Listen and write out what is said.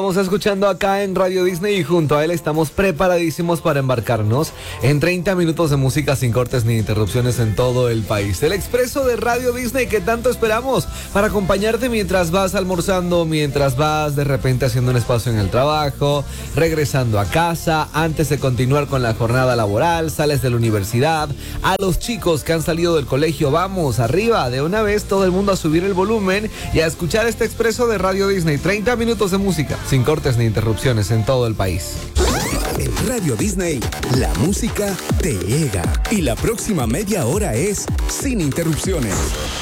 Estamos escuchando acá en Radio Disney y junto a él estamos preparadísimos para embarcarnos en 30 minutos de música sin cortes ni interrupciones en todo el país. El expreso de Radio Disney que tanto esperamos para acompañarte mientras vas almorzando, mientras vas de repente haciendo un espacio en el trabajo, regresando a casa, antes de continuar con la jornada laboral, sales de la universidad, a los chicos que han salido del colegio, vamos arriba, de una vez todo el mundo a subir el volumen y a escuchar este expreso de Radio Disney. 30 minutos de música sin cortes ni interrupciones en todo el país. En Radio Disney, la música te llega. Y la próxima media hora es sin interrupciones.